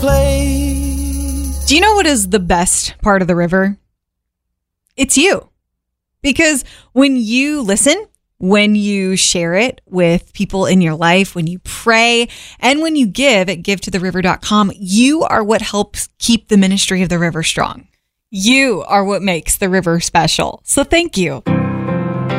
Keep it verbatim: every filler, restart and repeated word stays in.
place. Do you know what is the best part of the river? It's you. Because when you listen, when you share it with people in your life, when you pray, and when you give at give to the river dot com, you are what helps keep the ministry of the river strong. You are what makes the river special. So thank you.